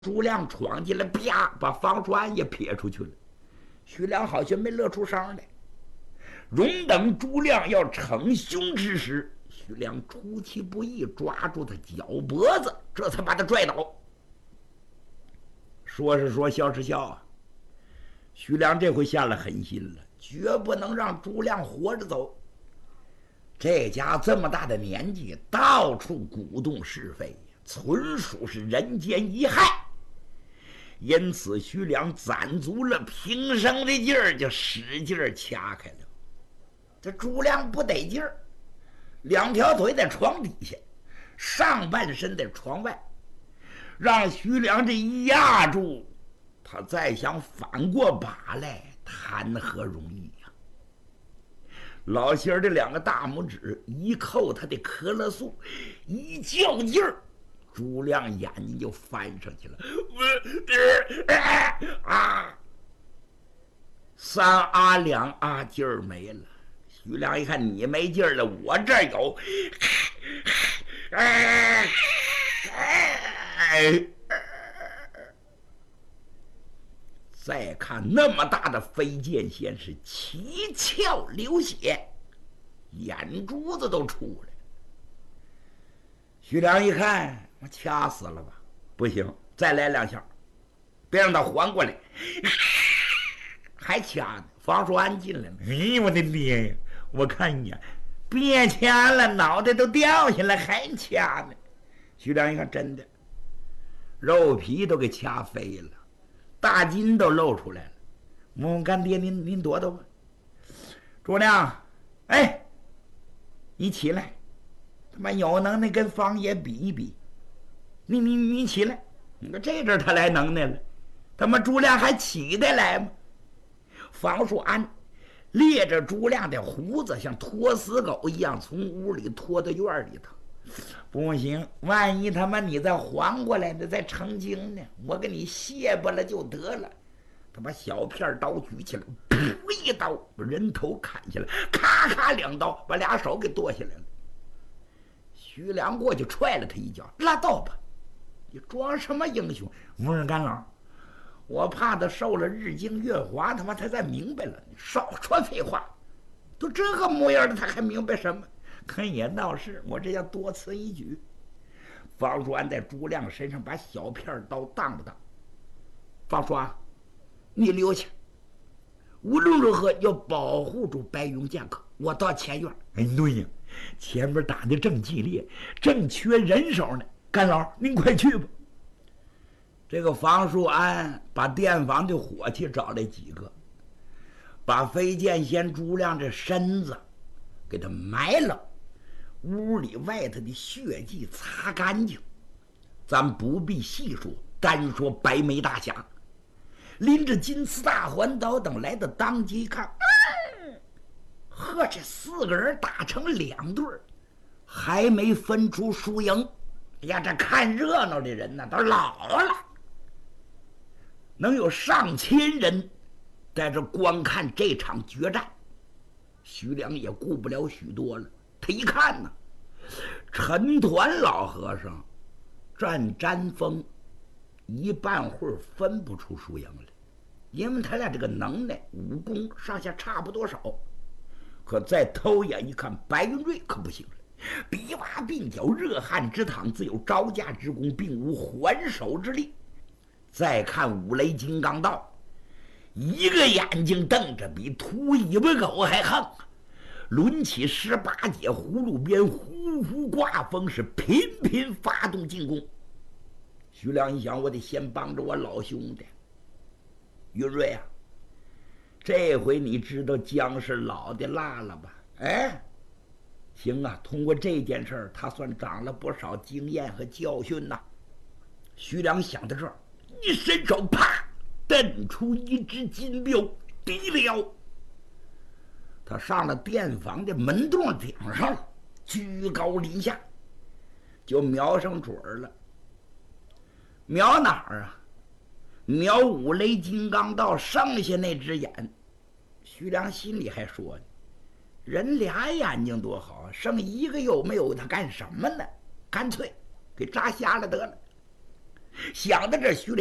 朱亮闯进来，啪，把房栓也撇出去了。徐良好像没乐出声来。容等朱亮要逞凶之时，徐良出其不意，抓住他脚脖子，这才把他拽倒。说是说，笑是笑啊。徐良这回下了狠心了，绝不能让朱亮活着走。这家这么大的年纪，到处鼓动是非，纯属是人间一害。因此，徐良攒足了平生的劲儿，就使劲掐开了。这朱亮不得劲儿，两条腿在床底下，上半身在床外，让徐良这一压住，他再想反过把来，谈何容易呀！老仙儿的两个大拇指一扣他的可乐素，一较劲儿，朱亮眼睛就翻上去了，三啊两啊劲儿没了。徐良一看你没劲儿了，我这儿有，再看那么大的飞剑仙是七窍流血，眼珠子都出来。徐良一看，我掐死了吧？不行，再来两下，别让他缓过来。还掐呢。房叔安进来了，哎，我的爹呀！我看你别掐了，脑袋都掉下来，还掐呢。徐良一看，真的，肉皮都给掐飞了，大筋都露出来了。我干爹，您躲躲吧。朱亮，哎，你起来，他妈有能耐跟方爷比一比。你起来，你说这阵他来能耐了，他妈朱亮还起得来吗？房叔安猎着朱亮的胡子，像拖死狗一样从屋里拖到院里头。不行，万一他妈你再还过来，你再成精呢，我给你卸巴了就得了。他把小片刀举起来，噗一刀把人头砍下来，咔咔两刀把俩手给剁下来了。徐良过去踹了他一脚，拉倒吧，你装什么英雄？无人干扰，我怕他受了日精月华，他妈他才明白了。你少说废话，都这个模样了，他还明白什么？可也闹事，我这叫多此一举。方叔安在朱亮身上把小片刀当不当？方叔安，你留下，无论如何要保护住白云剑客。我到前院。哎，对呀，前面打的正激烈，正缺人手呢。干老，您快去吧。这个房叔安把店房的伙计找来几个，把飞剑仙朱亮这身子给他埋了，屋里外头的血迹擦干净。咱不必细说，单说白眉大侠拎着金丝大环刀等来的当即看，呵，这四个人打成两对，还没分出输赢。哎呀，这看热闹的人呢都老了，能有上千人在这观看这场决战。徐良也顾不了许多了，他一看呢，陈团老和尚战詹峰一半会儿分不出输赢来，因为他俩这个能耐武功上下差不多少。可再偷眼一看，白云瑞可不行了，比瓦并脚，热汗之淌，自有招架之功，并无还手之力。再看五雷金刚道，一个眼睛瞪着比秃尾巴狗还横，抡起18节葫芦鞭，呼呼刮风，是频频发动进攻。徐良一想，我得先帮着我老兄弟云瑞啊，这回你知道姜是老的辣了吧？哎，行啊，通过这件事他算长了不少经验和教训呐。徐良想到这儿，一伸手，啪，蹬出一只金镖，低了腰。他上了店房的门洞顶上了，居高临下，就瞄上准儿了。瞄哪儿啊？瞄五雷金刚道剩下那只眼。徐良心里还说呢，人俩眼睛多好啊，剩一个有没有他干什么呢？干脆给扎瞎了得了。 想到这，徐